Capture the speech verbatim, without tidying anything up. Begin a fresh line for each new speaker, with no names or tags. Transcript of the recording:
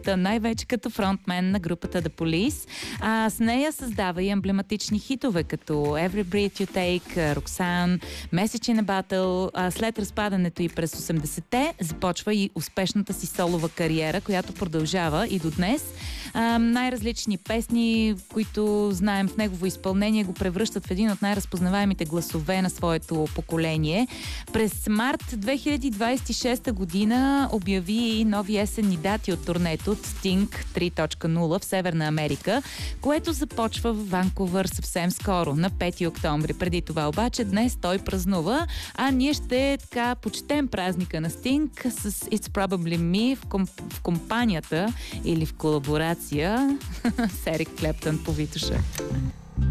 музиката, най-вече като фронтмен на групата The Police. А с нея създава и емблематични хитове, като Every Breath You Take, Roxanne, Message in a Battle. А след разпадането и през осемдесетте започва и успешната си солова кариера, която продължава и до днес. А, най-различни песни, които знаем в негово изпълнение, го превръщат в един от най-разпознаваемите гласове на своето поколение. През март две хиляди двадесет и шеста година обяви и нови есенни дати от турнето Sting три точка нула в Северна Америка, което започва в Ванкувър съвсем скоро, на пети октомври. Преди това обаче днес той празнува, а ние ще така почетем празника на Sting с It's Probably Me в, комп- в компанията или в колаборация с Ерик Клептън по Витоша.